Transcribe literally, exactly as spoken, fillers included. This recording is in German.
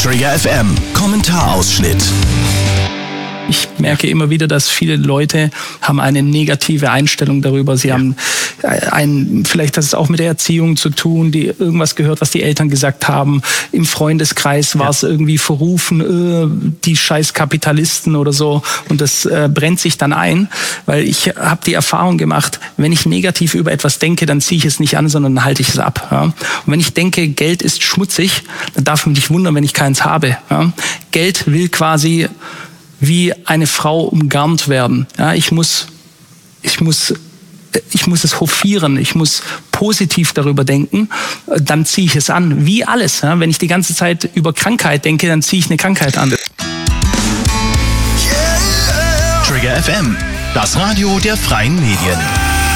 Trigger F M Kommentarausschnitt. Ich merke immer wieder, dass viele Leute haben eine negative Einstellung darüber. Sie ja. haben ein, vielleicht hat es auch mit der Erziehung zu tun, die irgendwas gehört, was die Eltern gesagt haben. Im Freundeskreis ja. war es irgendwie verrufen, äh, die scheiß Kapitalisten oder so. Und das äh, brennt sich dann ein, weil ich habe die Erfahrung gemacht, wenn ich negativ über etwas denke, dann ziehe ich es nicht an, sondern dann halte ich es ab. Ja? Und wenn ich denke, Geld ist schmutzig, dann darf mich nicht wundern, wenn ich keins habe. Ja? Geld will quasi wie eine Frau umgarnt werden. Ja, ich muss, ich muss, ich muss es hofieren. Ich muss positiv darüber denken. Dann ziehe ich es an. Wie alles. Ja, wenn ich die ganze Zeit über Krankheit denke, dann ziehe ich eine Krankheit an. Trigger F M, das Radio der freien Medien.